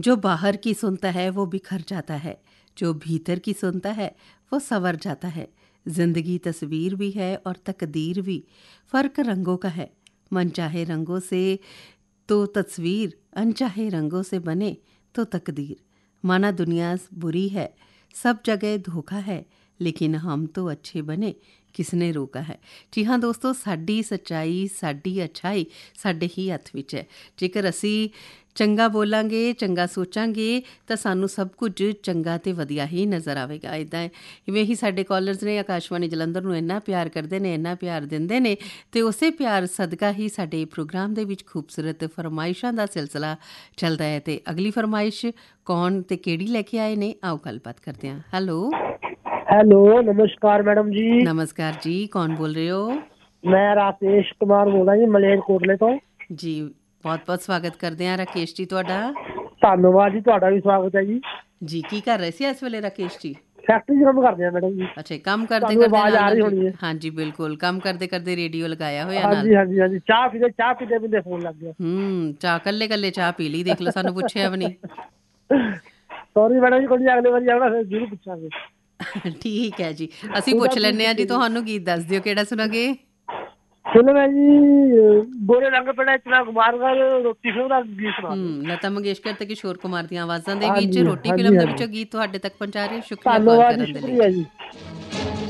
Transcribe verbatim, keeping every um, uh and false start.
जो बाहर की सुनता है वो बिखर जाता है, जो भीतर की सुनता है वो संवर जाता है। जिंदगी तस्वीर भी है और तकदीर भी, फ़र्क रंगों का है। मन चाहे रंगों से तो तस्वीर, अनचाहे रंगों से बने तो तकदीर। माना दुनिया बुरी है, सब जगह धोखा है, लेकिन हम तो अच्छे बने, किसने रोका है। जी हाँ ਦੋਸਤੋ, ਸਾਡੀ ਸੱਚਾਈ, ਸਾਡੀ ਅੱਛਾਈ ਸਾਡੇ ਹੀ ਹੱਥ ਵਿੱਚ ਹੈ। ਜੇਕਰ ਅਸੀਂ ਚੰਗਾ ਬੋਲਾਂਗੇ, ਚੰਗਾ ਸੋਚਾਂਗੇ ਤਾਂ ਸਾਨੂੰ ਸਭ ਕੁਝ ਚੰਗਾ ਅਤੇ ਵਧੀਆ ਹੀ ਨਜ਼ਰ ਆਵੇਗਾ। ਇੱਦਾਂ ਇਵੇਂ ਹੀ ਸਾਡੇ ਕਾਲਰਸ ਨੇ ਆਕਾਸ਼ਵਾਣੀ ਜਲੰਧਰ ਨੂੰ ਇੰਨਾ ਪਿਆਰ ਕਰਦੇ ਨੇ, ਇੰਨਾ ਪਿਆਰ ਦਿੰਦੇ ਨੇ, ਅਤੇ ਉਸੇ ਪਿਆਰ ਸਦਕਾ ਹੀ ਸਾਡੇ ਪ੍ਰੋਗਰਾਮ ਦੇ ਵਿੱਚ ਖੂਬਸੂਰਤ ਫਰਮਾਇਸ਼ਾਂ ਦਾ ਸਿਲਸਿਲਾ ਚੱਲਦਾ ਹੈ। ਅਤੇ ਅਗਲੀ ਫਰਮਾਇਸ਼ ਕੌਣ ਅਤੇ ਕਿਹੜੀ ਲੈ ਕੇ ਆਏ ਨੇ, ਆਓ ਗੱਲਬਾਤ ਕਰਦੇ ਹਾਂ। ਹੈਲੋ हेलो, नमस्कार मैडम जी। नमस्कार जी, कौन बोल रहे हो? मैं राकेश कुमार बोल रहा जी, मलेरकोटले तो जी। बहुत बहुत स्वागत करते हैं राकेश जी ਤੁਹਾਡਾ। ਧੰਨਵਾਦ ਜੀ, ਤੁਹਾਡਾ ਵੀ ਸਵਾਗਤ ਹੈ ਜੀ। ਜੀ ਕੀ ਕਰ ਰਹੇ ਸੀ ਇਸ ਵੇਲੇ ਰਾਕੇਸ਼ ਜੀ? ਫੈਕਟਰੀ 'ਚ ਕੰਮ ਕਰਦੇ ਆ ਮੈਡਮ ਜੀ। ਅੱਛਾ, ਕੰਮ ਕਰਦੇ ਤੁਹਾਨੂੰ ਕਰਦੇ ਆਵਾਜ਼ ਆ ਨਾਲ ਰਹੀ ਨਾਲ ਹੋਣੀ ਹੈ। ਹਾਂਜੀ ਬਿਲਕੁਲ, ਕੰਮ ਕਰਦੇ ਕਰਦੇ ਰੇਡੀਓ ਲਗਾਇਆ ਹੋਇਆ ਨਾਲ। ਹਾਂਜੀ ਹਾਂਜੀ ਹਾਂਜੀ, ਚਾਹ ਪੀਦੇ ਚਾਹ ਪੀਦੇ ਪੀਦੇ ਫੋਨ ਲੱਗ ਗਿਆ। ਹੂੰ, ਚਾਹ ਕੱਲੇ ਕੱਲੇ ਚਾਹ ਪੀ ਲਈ, ਦੇਖ ਲਓ, ਸਾਨੂੰ ਪੁੱਛਿਆ ਵੀ ਨਹੀਂ। ਸੌਰੀ ਮੈਡਮ ਜੀ, ਕੋਈ ਅਗਲੇ ਵਾਰੀ ਆਉਣਾ ਫਿਰ ਜ਼ਰੂਰ ਪੁੱਛਾਂਗੇ। ਠੀਕ ਹੈ ਜੀ, ਅਸੀਂ ਪੁੱਛ ਲੈਂਦੇ ਹਾਂ ਜੀ। ਤੁਹਾਨੂੰ ਗੀਤ ਦੱਸ ਦਿਓ, ਕਿਹੜਾ ਸੁਣੋਗੇ? ਫਿਲਮ ਹੈ ਜੀ ਗੋਰੇ ਰੰਗ ਪੜਾ ਇਤਨਾ ਕੁਮਾਰ ਦਾ ਰੋਟੀ ਫਿਲਮ ਦਾ ਗੀਤ ਸੁਣਾ ਦਿਓ। ਹੂੰ, ਲਤਾ ਮੰਗੇਸ਼ਕਰ ਤੇ ਕਿਸ਼ੋਰ ਕੁਮਾਰ ਦੀਆਂ ਆਵਾਜ਼ਾਂ ਦੇ ਵਿੱਚ ਹਾਂਜੀ ਰੋਟੀ ਹਾਂਜੀ ਫਿਲਮ ਦੇ ਹਾਂਜੀ, ਵਿੱਚੋਂ ਗੀਤ ਤੁਹਾਡੇ ਤੱਕ ਪਹੁੰਚਾ ਰਹੇ। ਸ਼ੁਕਰੀਆ ਕਾਲ ਧੰਨਵਾਦ ਜੀ, ਕਰਨ ਦੇ ਲਈ ਸ਼ੁਕਰੀਆ ਜੀ। ਜੀ।